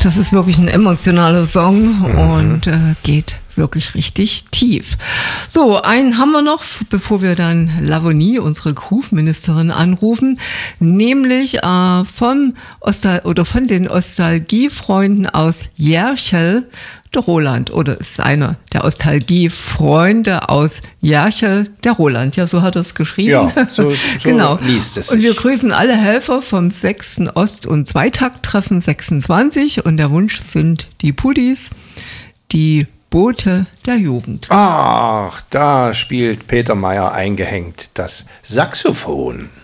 Das ist wirklich ein emotionaler Song und geht wirklich richtig tief. So, einen haben wir noch, bevor wir dann Lavonie, unsere Groove-Ministerin, anrufen, nämlich von den Ostalgiefreunden aus Järchel, der Roland, oder ist einer der Ostalgiefreunde aus Järchel, der Roland. Ja, so hat er es geschrieben. Ja, so genau. Liest es sich. Und wir grüßen alle Helfer vom 6. Ost- und Zweitakt-Treffen 26 und der Wunsch sind die Pudis, die Boote der Jugend. Ach, da spielt Peter Mayer eingehängt das Saxophon.